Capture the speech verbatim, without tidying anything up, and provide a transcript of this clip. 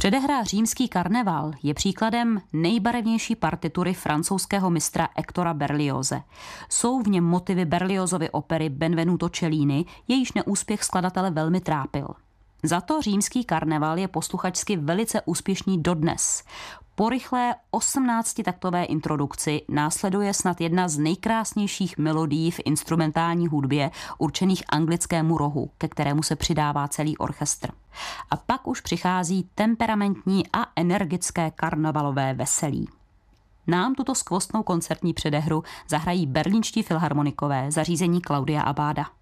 Předehra Římský karneval je příkladem nejbarevnější partitury francouzského mistra Hectora Berlioze. Jsou v něm motivy Berliozovy opery Benvenuto Cellini, jejíž neúspěch skladatele velmi trápil. Za to Římský karneval je posluchačsky velice úspěšný dodnes. Po rychlé osmnáctitaktové introdukci následuje snad jedna z nejkrásnějších melodií v instrumentální hudbě určených anglickému rohu, ke kterému se přidává celý orchestr. A pak už přichází temperamentní a energické karnevalové veselí. Nám tuto skvostnou koncertní předehru zahrají berlínští filharmonikové zařízení Claudia Abada.